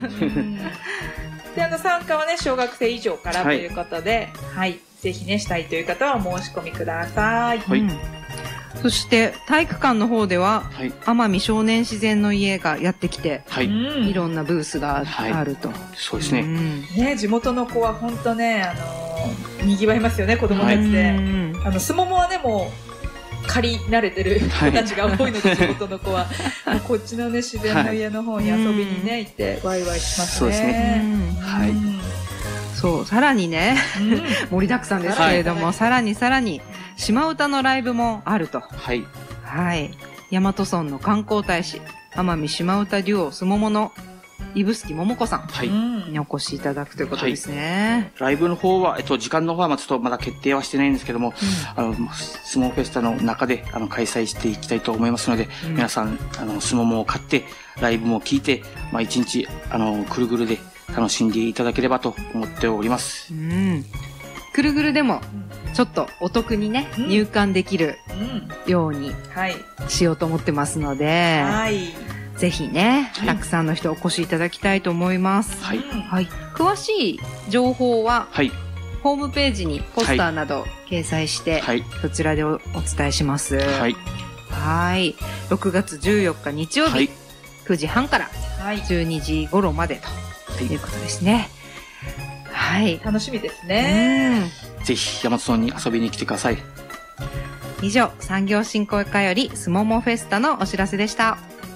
で、参加はね、小学生以上からということで、はい。ぜひね、したいという方はお申し込みください。 はい。 そして、体育館の方では、奄美少年自然の家がやってきて、いろんなブースがあると。 そうですね。 ね、地元の子は本当ね、賑わいますよね、子供たちで。すももはね、もう、借り慣れてる子たちが多いので、地元の子は。こっちのね、自然の家の方に遊びにね、行って、ワイワイしますね。 そうですね。はい。 そう、さらにね、盛りだくさんですけれども、さらに、島唄のライブもあると。 はい。 はい。大和村の観光大使、奄美島唄デュオすももの指宿桃子さんにお越しいただくということですね。 ライブの方は、時間の方はちょっとまだ決定はしてないんですけども、相撲フェスタの中で、開催していきたいと思いますので、皆さん、相撲を買って、ライブも聞いて、一日、くるぐるで楽しんでいただければと思っております。 くるぐるでも、ちょっとお得にね、入館できるようにしようと思ってますので、ぜひね、たくさんの人お越しいただきたいと思います。 はい。 詳しい情報は、ホームページにポスターなど掲載して、そちらでお伝えします。はい。6月14日日曜日、9時半から12時頃までということですね。はい。 楽しみですね。 ぜひ、大和村に遊びに来てください。 以上、産業振興課よりすももフェスタのお知らせでした。